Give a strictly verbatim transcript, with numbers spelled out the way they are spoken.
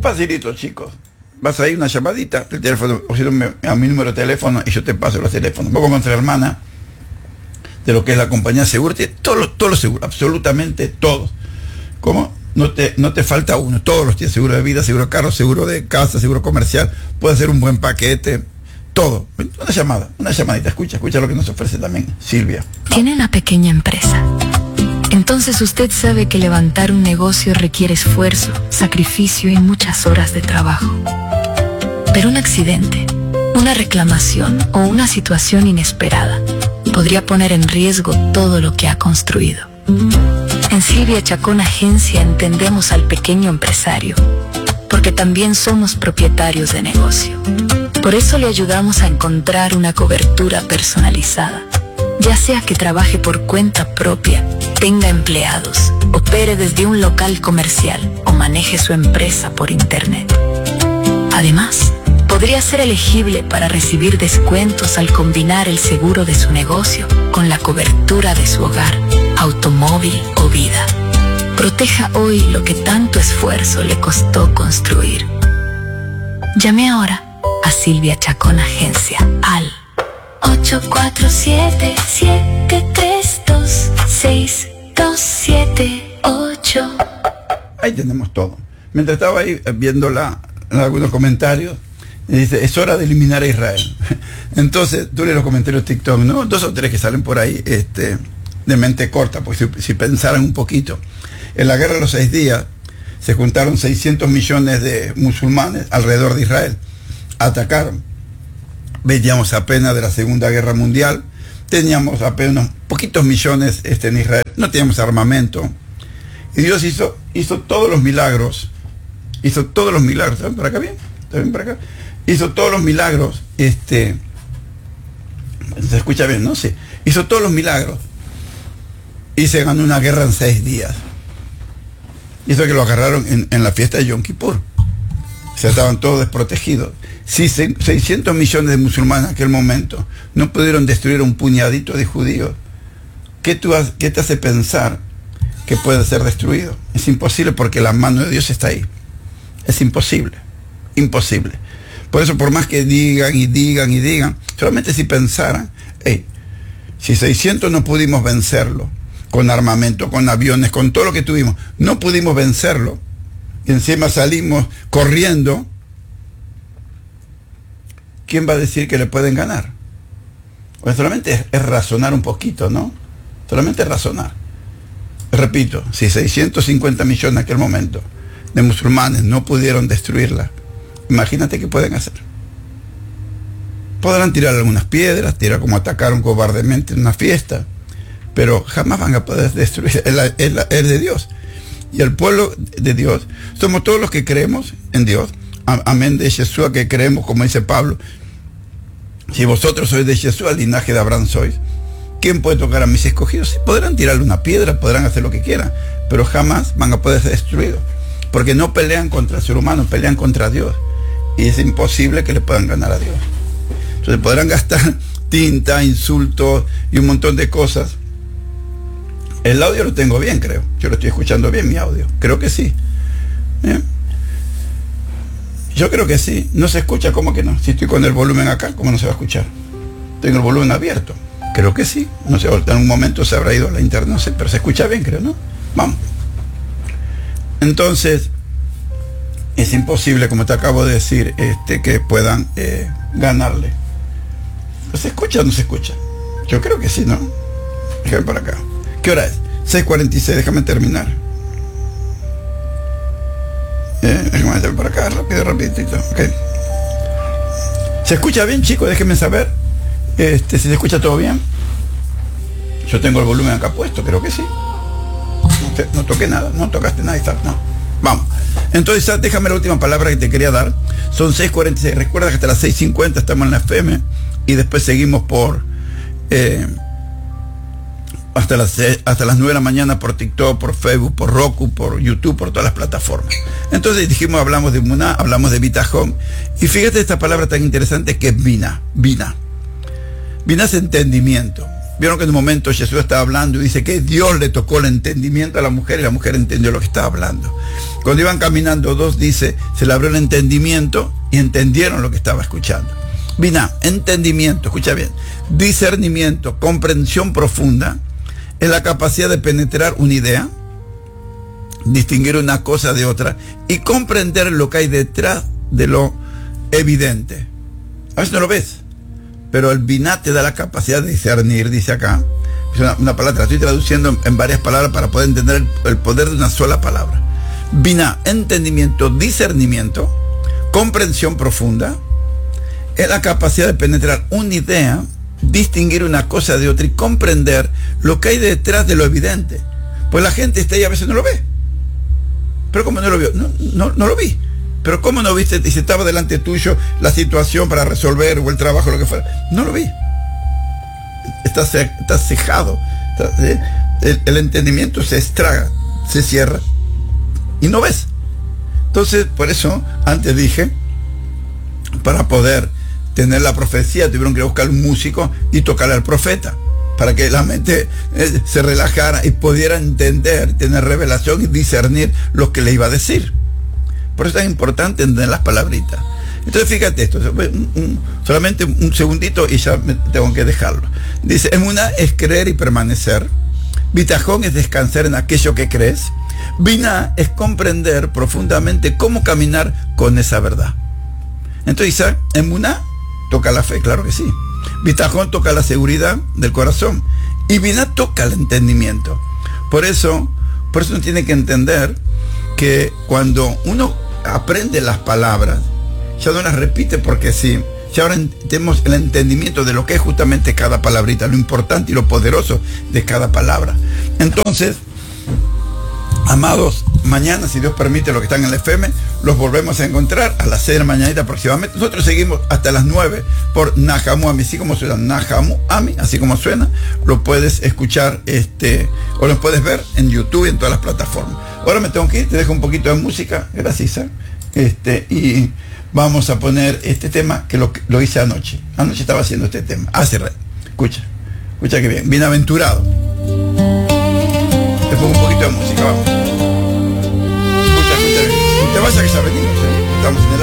facilito, chicos. Vas ahí, una llamadita, el teléfono, o si no, me- a mi número de teléfono y yo te paso los teléfonos. Vos con nuestra hermana de lo que es la compañía seguro, tiene todos los, todos los seguros, absolutamente todos. ¿Cómo? No te, no te falta uno, todos los tienes, seguro de vida, seguro de carro, seguro de casa, seguro comercial, puede ser un buen paquete, todo. Una llamada, una llamadita, escucha, escucha lo que nos ofrece también Silvia. Tiene una pequeña empresa. Entonces usted sabe que levantar un negocio requiere esfuerzo, sacrificio y muchas horas de trabajo. Pero un accidente, una reclamación o una situación inesperada podría poner en riesgo todo lo que ha construido. En Silvia Chacón Agencia entendemos al pequeño empresario, porque también somos propietarios de negocio. Por eso le ayudamos a encontrar una cobertura personalizada, ya sea que trabaje por cuenta propia, tenga empleados, opere desde un local comercial o maneje su empresa por internet. Además, podría ser elegible para recibir descuentos al combinar el seguro de su negocio con la cobertura de su hogar, automóvil o vida. Proteja hoy lo que tanto esfuerzo le costó construir. Llame ahora a Silvia Chacón Agencia al ocho cuatro siete, siete tres dos, seis dos siete ocho. Ahí tenemos todo. Mientras estaba ahí viendo la, algunos comentarios, y dice, es hora de eliminar a Israel. Entonces, tú lees los comentarios de TikTok, ¿no? Dos o tres que salen por ahí este, de mente corta, pues si, si pensaran un poquito. En la guerra de los seis días se juntaron seiscientos millones de musulmanes alrededor de Israel. Atacaron. Veíamos apenas de la Segunda Guerra Mundial. Teníamos apenas unos poquitos millones este, en Israel. No teníamos armamento. Y Dios hizo, hizo todos los milagros. Hizo todos los milagros. ¿Están por acá bien? ¿Está bien por acá? Hizo todos los milagros, este, se escucha bien, ¿no? Sí. Hizo todos los milagros y se ganó una guerra en seis días. Hizo que lo agarraron en, en la fiesta de Yom Kippur. O sea, estaban todos desprotegidos. Si se, seiscientos millones de musulmanes en aquel momento no pudieron destruir un puñadito de judíos, ¿qué, tú has, ¿qué te hace pensar que puede ser destruido? Es imposible porque la mano de Dios está ahí. Es imposible. Imposible. Por eso, por más que digan y digan y digan, solamente si pensaran, hey, si seiscientos no pudimos vencerlo, con armamento, con aviones, con todo lo que tuvimos, no pudimos vencerlo, y encima salimos corriendo, ¿quién va a decir que le pueden ganar? Pues solamente es, es razonar un poquito, ¿no? Solamente es razonar. Repito, si seiscientos cincuenta millones en aquel momento de musulmanes no pudieron destruirla, imagínate qué pueden hacer. Podrán tirar algunas piedras, tirar como atacaron cobardemente en una fiesta, pero jamás van a poder destruir el, el, el de Dios. Y el pueblo de Dios somos todos los que creemos en Dios. Amén de Yeshua, que creemos, como dice Pablo. Si vosotros sois de Yeshua, el linaje de Abraham sois, ¿quién puede tocar a mis escogidos? Sí, podrán tirarle una piedra, podrán hacer lo que quieran, pero jamás van a poder ser destruidos, porque no pelean contra el ser humano, pelean contra Dios. Y es imposible que le puedan ganar a Dios. Entonces podrán gastar tinta, insultos y un montón de cosas. El audio lo tengo bien, creo. Yo lo estoy escuchando bien, mi audio. Creo que sí. ¿Bien? Yo creo que sí. No se escucha, ¿cómo que no? Si estoy con el volumen acá, ¿cómo no se va a escuchar? Tengo el volumen abierto. Creo que sí. No sé, en un momento se habrá ido a la internet, no sé, pero se escucha bien, creo, ¿no? Vamos. Entonces, es imposible, como te acabo de decir, este, que puedan eh, ganarle. ¿Se escucha o no se escucha? Yo creo que sí, ¿no? Déjame por acá. ¿Qué hora es? seis cuarenta y seis, déjame terminar. Eh, déjame meter por acá, rápido, rapidito. Okay. ¿Se escucha bien, chicos? Déjenme saber este, si se escucha todo bien. Yo tengo el volumen acá puesto, creo que sí. No, te, no toqué nada, no tocaste nada y tal, no. Vamos. Entonces, déjame la última palabra que te quería dar. Son seis cuarenta y seis. Recuerda que hasta las seis cincuenta estamos en la F M y después seguimos por eh, hasta las hasta las nueve de la mañana por TikTok, por Facebook, por Roku, por YouTube, por todas las plataformas. Entonces dijimos, hablamos de Muná, hablamos de Bitajón. Y fíjate esta palabra tan interesante que es Bina. Bina. Bina es entendimiento. Vieron que en un momento Jesús estaba hablando y dice que Dios le tocó el entendimiento a la mujer y la mujer entendió lo que estaba hablando. Cuando iban caminando dos, dice, se le abrió el entendimiento y entendieron lo que estaba escuchando. Biná, entendimiento, escucha bien, discernimiento, comprensión profunda, es la capacidad de penetrar una idea, distinguir una cosa de otra y comprender lo que hay detrás de lo evidente. A veces no lo ves, pero el biná te da la capacidad de discernir, dice acá. Es una, una palabra, la estoy traduciendo en, en varias palabras para poder entender el, el poder de una sola palabra. Biná, entendimiento, discernimiento, comprensión profunda, es la capacidad de penetrar una idea, distinguir una cosa de otra y comprender lo que hay detrás de lo evidente. Pues la gente está ahí, a veces no lo ve. Pero ¿cómo no lo vio? No, no, no lo vi. Pero ¿cómo no viste? Y si estaba delante tuyo la situación para resolver o el trabajo, lo que fuera. No lo vi. Está, está cejado. Está, ¿eh? el, el entendimiento se estraga, se cierra y no ves. Entonces, por eso, antes dije, para poder tener la profecía, tuvieron que buscar un músico y tocarle al profeta, para que la mente eh, se relajara y pudiera entender, tener revelación y discernir lo que le iba a decir. Por eso es importante entender las palabritas. Entonces fíjate esto, un, un, solamente un segundito y ya me tengo que dejarlo. Dice, emuná es creer y permanecer, bitajón es descansar en aquello que crees, biná es comprender profundamente cómo caminar con esa verdad. Entonces, emuná toca la fe, claro que sí. Bitajón toca la seguridad del corazón. Y biná toca el entendimiento. Por eso, por eso uno tiene que entender que cuando uno aprende las palabras, ya no las repite porque sí. Ya ahora tenemos el entendimiento de lo que es justamente cada palabrita, lo importante y lo poderoso de cada palabra. Entonces, amados, mañana, si Dios permite, los que están en el F M, los volvemos a encontrar a las seis de la mañana aproximadamente. Nosotros seguimos hasta las nueve por Nahamu Ami, así como suena, Nahamu Ami, así como suena. Lo puedes escuchar, este, o lo puedes ver en YouTube y en todas las plataformas. Ahora me tengo que ir, te dejo un poquito de música, gracias, ¿eh? Este, y vamos a poner este tema que lo, lo hice anoche. Anoche estaba haciendo este tema. Ah, cerré. Escucha, escucha que bien. Bienaventurado. Te pongo un poquito de música, vamos. Escucha, escucha bien. No te vayas que ya venimos, ¿eh? Estamos en el